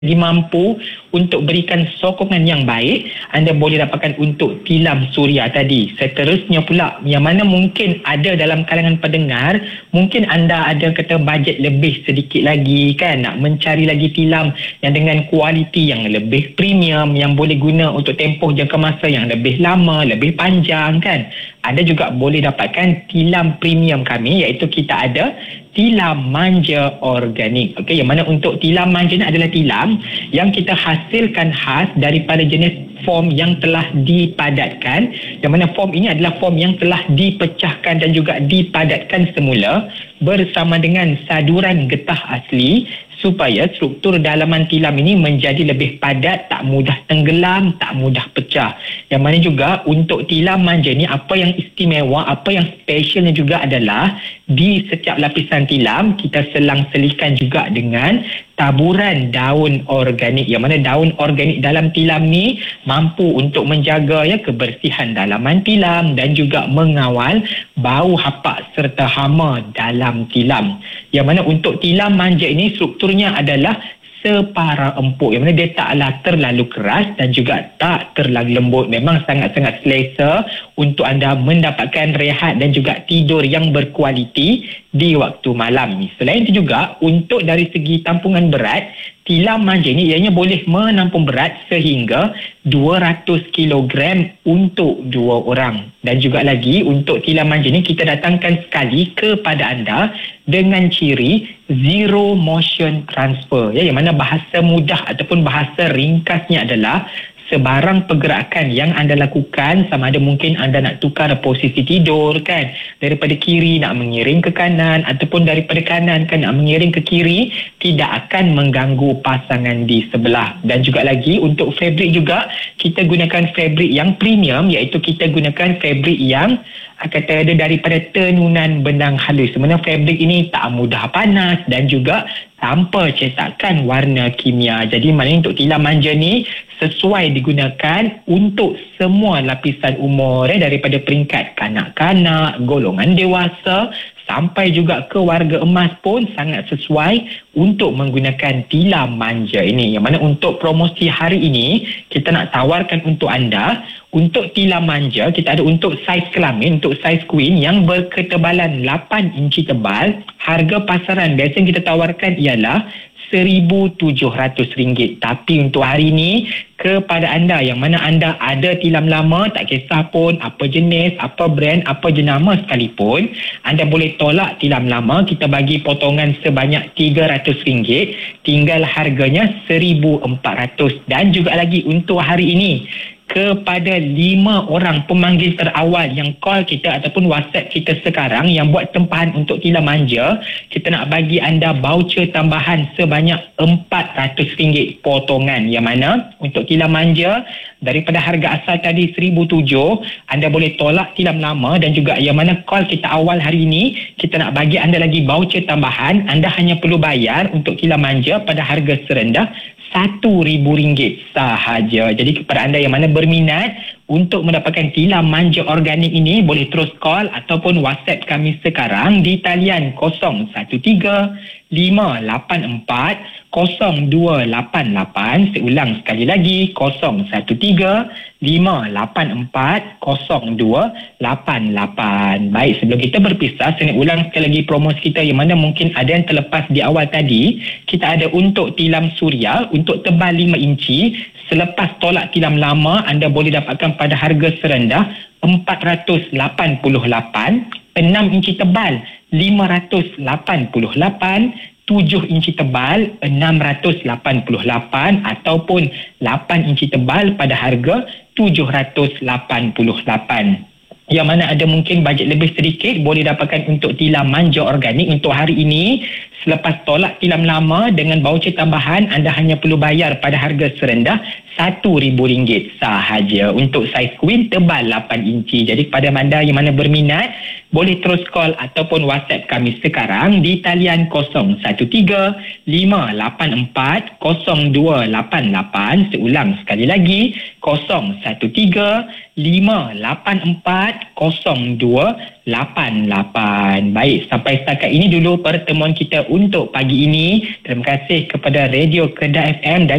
mampu untuk berikan sokongan yang baik, anda boleh dapatkan untuk tilam suria tadi. Seterusnya pula, yang mana mungkin ada dalam kalangan pendengar, mungkin anda ada kata bajet lebih sedikit lagi kan, nak mencari lagi tilam yang dengan kualiti yang lebih premium, yang boleh guna untuk tempoh jangka masa yang lebih lama, lebih panjang kan. Anda juga boleh dapatkan tilam premium kami, iaitu kita ada tilam manja organik. Okey, yang mana untuk tilam manja ni adalah tilam yang kita hasilkan khas daripada jenis form yang telah dipadatkan, yang mana form ini adalah form yang telah dipecahkan dan juga dipadatkan semula bersama dengan saduran getah asli, supaya struktur dalaman tilam ini menjadi lebih padat, tak mudah tenggelam, tak mudah pecah. Yang mana juga untuk tilam manja ni, apa yang istimewa, apa yang specialnya juga adalah di setiap lapisan tilam kita selang-selikan juga dengan taburan daun organik, yang mana daun organik dalam tilam ni mampu untuk menjaga kebersihan dalaman tilam dan juga mengawal bau hapak serta hama dalam tilam. Yang mana untuk tilam manja ini strukturnya adalah separa empuk, yang mana dia taklah terlalu keras dan juga tak terlalu lembut. Memang sangat-sangat selesa untuk anda mendapatkan rehat dan juga tidur yang berkualiti di waktu malam. Selain itu juga, untuk dari segi tampungan berat, tilam manja ni ianya boleh menampung berat sehingga 200 kg untuk 2 orang. Dan juga lagi, untuk tilam manja ni kita datangkan sekali kepada anda dengan ciri zero motion transfer, yang mana bahasa mudah ataupun bahasa ringkasnya adalah sebarang pergerakan yang anda lakukan, sama ada mungkin anda nak tukar posisi tidur kan, daripada kiri nak mengiring ke kanan, ataupun daripada kanan kan nak mengiring ke kiri, tidak akan mengganggu pasangan di sebelah. Dan juga lagi, untuk fabric juga kita gunakan fabric yang premium, iaitu kita gunakan fabric yang kata ada daripada tenunan benang halus. Sebenarnya fabric ini tak mudah panas dan juga tanpa cetakan warna kimia. Jadi maknanya untuk tilam manja ni sesuai digunakan untuk semua lapisan umur, daripada peringkat kanak-kanak, golongan dewasa sampai juga ke warga emas pun sangat sesuai untuk menggunakan tilam manja ini. Yang mana untuk promosi hari ini kita nak tawarkan untuk anda, untuk tilam manja kita ada untuk saiz kelamin, untuk saiz queen yang berketebalan 8 inci tebal. Harga pasaran biasa yang kita tawarkan ialah RM1,700. Tapi untuk hari ini, kepada anda yang mana anda ada tilam lama, tak kisah pun apa jenis, apa brand, apa jenama sekalipun, anda boleh tolak tilam lama, kita bagi potongan sebanyak RM300, tinggal harganya RM1,400. Dan juga lagi untuk hari ini, kepada 5 orang pemanggil terawal yang call kita ataupun WhatsApp kita sekarang yang buat tempahan untuk tilam manja, kita nak bagi anda voucher tambahan sebanyak RM400 potongan. Yang mana untuk tilam manja, daripada harga asal tadi RM1,700, anda boleh tolak tilam lama, dan juga yang mana call kita awal hari ini, kita nak bagi anda lagi voucher tambahan. Anda hanya perlu bayar untuk tilam manja pada harga serendah RM1,000 sahaja. Jadi kepada anda yang mana berminat untuk mendapatkan tilam manja organik ini, boleh terus call ataupun WhatsApp kami sekarang di talian 0135840288. Seulang sekali lagi, 0135840288. Baik, sebelum kita berpisah, saya nak ulang sekali lagi promosi kita yang mana mungkin ada yang terlepas di awal tadi. Kita ada untuk tilam suria untuk tebal 5 inci. Selepas tolak tilam lama, anda boleh dapatkan pada harga serendah RM488. 6 inci tebal RM588, 7 inci tebal RM688, ataupun 8 inci tebal pada harga RM788. Yang mana ada mungkin bajet lebih sedikit, boleh dapatkan untuk tilam manja organik untuk hari ini. Selepas tolak tilam lama dengan voucher tambahan, anda hanya perlu bayar pada harga serendah RM1,000 sahaja untuk saiz queen tebal 8 inci. Jadi kepada anda yang mana berminat boleh terus call ataupun WhatsApp kami sekarang di talian 0135840288. Seulang sekali lagi, 0135840288. Baik, sampai setakat ini dulu pertemuan kita untuk pagi ini. Terima kasih kepada Radio Kedah FM dan